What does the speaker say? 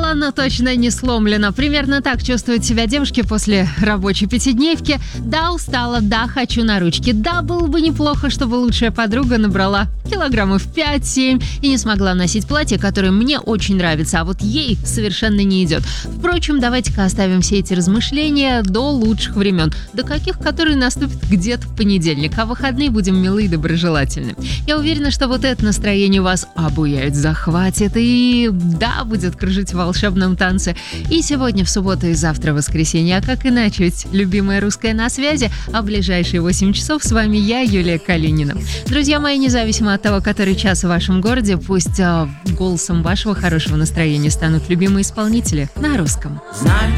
устала, но точно не сломлена. Примерно так чувствуют себя девушки после рабочей пятидневки. Да, устала, да, хочу на ручки. Да, было бы неплохо, чтобы лучшая подруга набрала килограммов 5-7 и не смогла носить платье, которое мне очень нравится, а вот ей совершенно не идет. Впрочем, давайте-ка оставим все эти размышления до лучших времен, до каких, которые наступят где-то в понедельник, а в выходные будем милы и доброжелательны. Я уверена, что вот это настроение вас обуяет, захватит и, да, будет кружить в волшебном танце. И сегодня в субботу, и завтра в воскресенье, а как иначе, ведь любимая русская на связи, а в ближайшие 8 часов с вами я, Юлия Калинина. Друзья мои, независимо от того, который час в вашем городе, пусть голосом вашего хорошего настроения станут любимые исполнители на русском. Знай,